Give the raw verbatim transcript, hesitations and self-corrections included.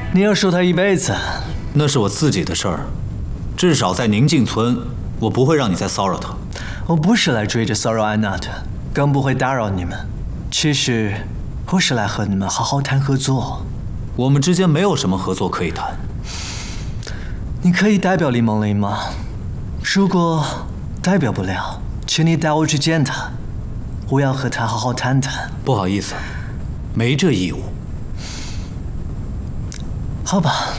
你要守她一辈子， 那是我自己的事儿。至少在宁静村，我不会让你再骚扰她。 我不是来追着骚扰安娜的，更不会打扰你们。其实，我是来和你们好好谈合作。 我们之间没有什么合作可以谈。 你可以代表李梦玲吗？如果代表不了，请你带我去见她，我要和她好好谈谈。 不好意思，没这义务。 好吧，